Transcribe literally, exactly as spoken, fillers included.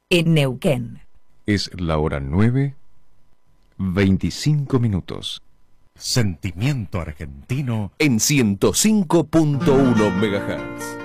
en Neuquén. Es la hora nueve, veinticinco minutos. Sentimiento argentino en ciento cinco punto uno megahertz.